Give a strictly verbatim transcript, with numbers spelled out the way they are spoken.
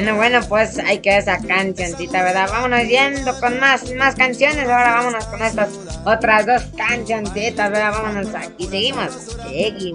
Bueno, bueno, pues hay que esa cancioncita, ¿verdad? Vámonos yendo con más, más canciones. Ahora vámonos con estas otras dos cancioncitas, ¿verdad? Vámonos aquí. Seguimos. Seguimos.